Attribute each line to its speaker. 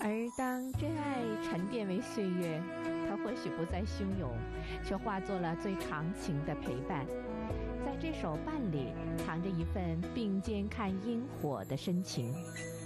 Speaker 1: 而当真爱沉淀为岁月，它或许不再汹涌，却化作了最长情的陪伴。在这首《伴》里，藏着一份并肩看萤火的深情。